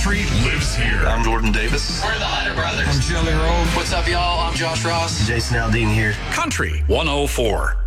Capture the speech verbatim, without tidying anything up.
Country lives here. I'm Jordan Davis. We're the Hunter Brothers. I'm Jelly Roll. What's up, y'all? I'm Josh Ross. Jason Aldean here. Country one oh four.